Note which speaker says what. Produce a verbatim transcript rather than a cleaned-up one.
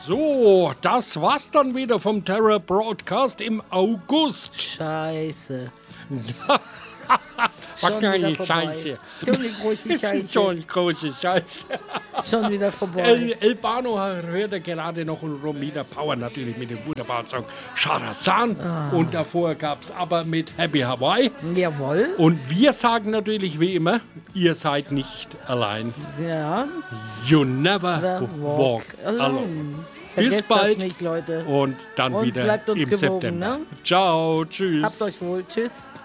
Speaker 1: So, das war's dann wieder vom Terror Broadcast im August.
Speaker 2: Scheiße.
Speaker 1: Was
Speaker 2: Schon
Speaker 1: eine
Speaker 2: wieder vorbei.
Speaker 1: Scheiße.
Speaker 2: So eine große Scheiße.
Speaker 1: So eine große Scheiße.
Speaker 2: Schon wieder vorbei.
Speaker 1: El, El Bano hörte gerade noch Romina Power natürlich mit dem wunderbaren Song Sharazan.
Speaker 2: Ah.
Speaker 1: Und davor gab's aber mit Happy Hawaii.
Speaker 2: Jawohl.
Speaker 1: Und wir sagen natürlich wie immer, ihr seid nicht allein.
Speaker 2: Ja.
Speaker 1: You never
Speaker 2: The
Speaker 1: walk,
Speaker 2: walk
Speaker 1: alone.
Speaker 2: alone.
Speaker 1: Bis
Speaker 2: Vergesst
Speaker 1: bald
Speaker 2: das nicht, Leute.
Speaker 1: und dann
Speaker 2: Und
Speaker 1: wieder
Speaker 2: bleibt uns
Speaker 1: im
Speaker 2: gewogen,
Speaker 1: September.
Speaker 2: ne?
Speaker 1: Ciao, tschüss.
Speaker 2: Habt euch wohl. Tschüss.